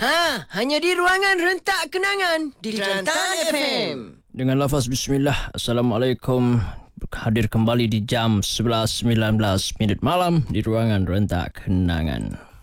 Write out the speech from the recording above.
Hanya di ruangan rentak kenangan di Kelantan FM. Dengan lafaz bismillah. Assalamualaikum. Hadir kembali di jam 11.19 malam di ruangan rentak kenangan.